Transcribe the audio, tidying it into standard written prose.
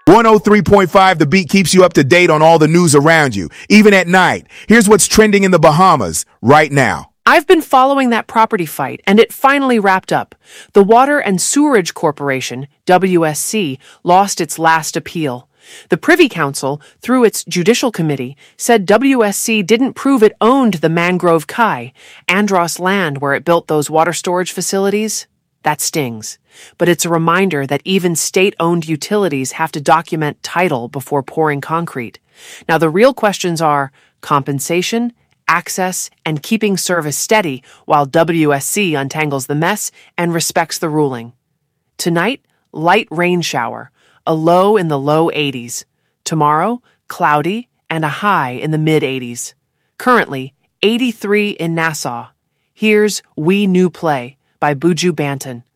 103.5 The Beat keeps you up to date on all the news around you, even at night. Here's what's trending in the Bahamas right now. I've been following that property fight, and it finally wrapped up. The Water and Sewerage Corporation, WSC, lost its last appeal. The Privy Council, through its Judicial Committee, said WSC didn't prove it owned the Mangrove Kai, Andros land where it built those water storage facilities. That stings. But it's a reminder that even state-owned utilities have to document title before pouring concrete. Now, the real questions are compensation, access, and keeping service steady while WSC untangles the mess and respects the ruling. Tonight, light rain shower, a low in the low 80s. Tomorrow, cloudy and a high in the mid-80s. Currently, 83 in Nassau. Here's We New Play by Buju Banton.